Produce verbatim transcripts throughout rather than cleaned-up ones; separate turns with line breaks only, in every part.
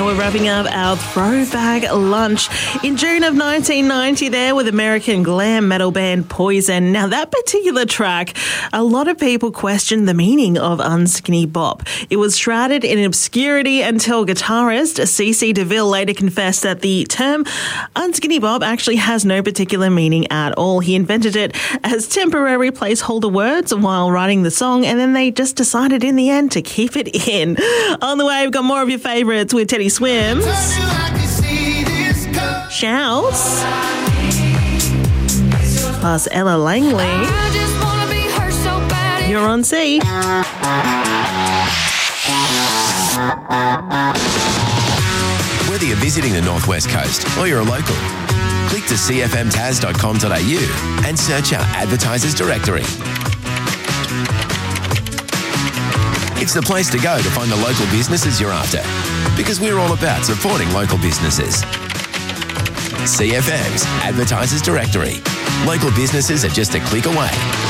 Now we're wrapping up our throwback lunch. In June of nineteen ninety there with American glam metal band Poison. Now that particular track, a lot of people questioned the meaning of Unskinny Bop. It was shrouded in obscurity until guitarist C C DeVille later confessed that the term Unskinny Bop actually has no particular meaning at all. He invented it as temporary placeholder words while writing the song, and then they just decided in the end to keep it in. On the way, we've got more of your favourites with Teddy Swims, Shouts, plus Ella Langley. You're on C.
Whether you're visiting the Northwest Coast or you're a local, click to c f m tas dot com dot a u and search our advertisers directory. It's the place to go to find the local businesses you're after, because we're all about supporting local businesses. C F M's Advertisers Directory. Local businesses are just a click away.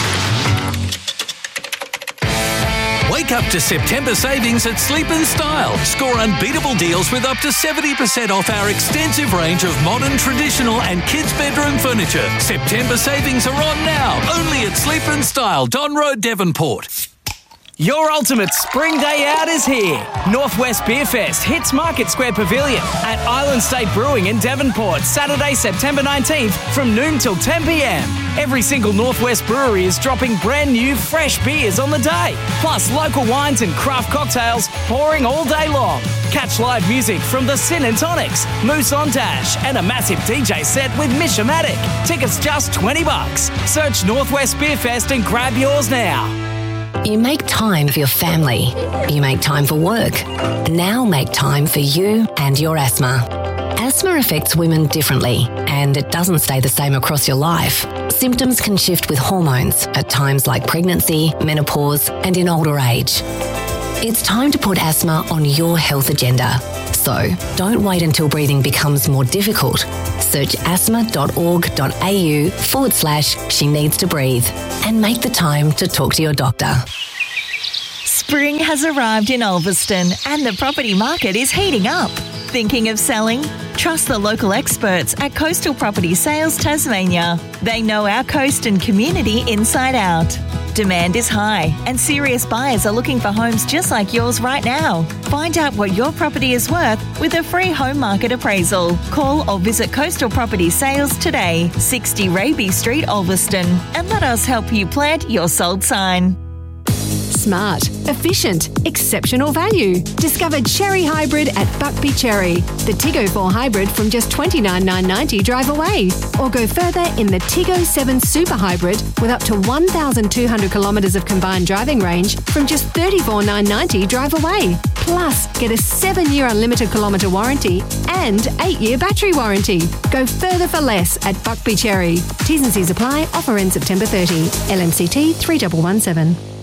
Wake up to September savings at Sleep and Style. Score unbeatable deals with up to seventy percent off our extensive range of modern, traditional and kids' bedroom furniture. September savings are on now, only at Sleep and Style, Don Road, Devonport.
Your ultimate spring day out is here. Northwest Beer Fest hits Market Square Pavilion at Island State Brewing in Devonport, Saturday, September nineteenth from noon till ten p.m. Every single Northwest brewery is dropping brand new, fresh beers on the day. Plus local wines and craft cocktails pouring all day long. Catch live music from the Sin and Tonics, Moose on Dash, and a massive D J set with Mishomatic. Tickets just twenty bucks. Search Northwest Beer Fest and grab yours now.
You make time for your family. You make time for work. Now make time for you and your asthma. Asthma affects women differently, and it doesn't stay the same across your life. Symptoms can shift with hormones at times like pregnancy, menopause, and in older age. It's time to put asthma on your health agenda. So don't wait until breathing becomes more difficult. Search asthma.org.au forward slash she needs to breathe and make the time to talk to your doctor.
Spring has arrived in Ulverston and the property market is heating up. Thinking of selling? Trust the local experts at Coastal Property Sales Tasmania. They know our coast and community inside out. Demand is high and serious buyers are looking for homes just like yours right now. Find out what your property is worth with a free home market appraisal. Call or visit Coastal Property Sales today, sixty Raby Street, Ulverston, and let us help you plant your sold sign.
Smart, efficient, exceptional value. Discover Cherry Hybrid at Buckby Cherry. The Tiggo four Hybrid from just twenty-nine thousand nine hundred ninety drive away. Or go further in the Tiggo seven Super Hybrid with up to one thousand two hundred kilometres of combined driving range from just thirty-four thousand nine hundred ninety drive away. Plus, get a seven-year unlimited kilometre warranty and eight-year battery warranty. Go further for less at Buckby Cherry. T's and C's apply. Offer ends September thirtieth. L M C T three one one seven.